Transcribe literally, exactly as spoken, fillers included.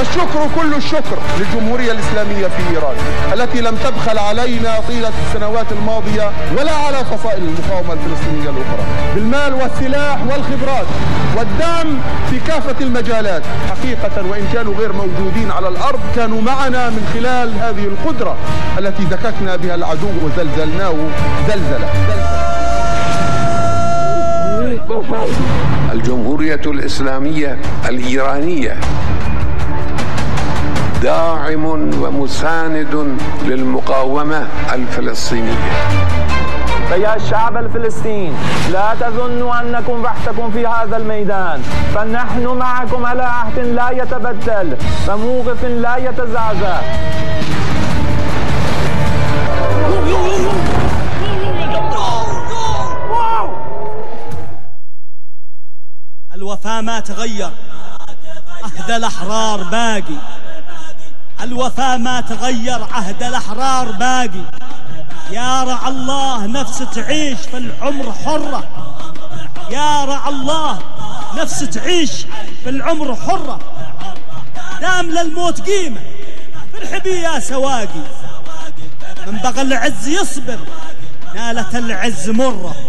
والشكر كل الشكر للجمهورية الإسلامية في إيران التي لم تبخل علينا طيلة السنوات الماضية ولا على فصائل المقاومة الفلسطينية الأخرى بالمال والسلاح والخبرات والدعم في كافة المجالات. حقيقة وإن كانوا غير موجودين على الأرض كانوا معنا من خلال هذه القدرة التي دككنا بها العدو وزلزلناه زلزلة. الجمهورية الإسلامية الإيرانية داعم ومساند للمقاومة الفلسطينية. فيا الشعب الفلسطيني لا تظنوا أنكم وحدكم في هذا الميدان، فنحن معكم على عهد لا يتبدل وموقف لا يتزعزع. الوفاء ما تغير، عهد الأحرار باقي. الوفاء ما تغير، عهد الأحرار باقي. يا رعى الله نفس تعيش في العمر حرة، يا رعى الله نفس تعيش في العمر حرة. دام للموت قيمة فرحبي يا سواقي، من بغى العز يصبر نالت العز مرة.